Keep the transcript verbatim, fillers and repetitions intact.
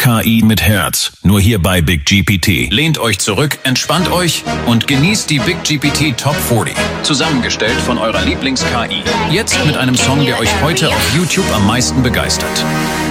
K I mit Herz. Nur hier bei Big G P T. Lehnt euch zurück, entspannt euch und genießt die Big G P T Top vierzig. Zusammengestellt von eurer Lieblings-K I. Jetzt mit einem Song, der euch heute auf YouTube am meisten begeistert.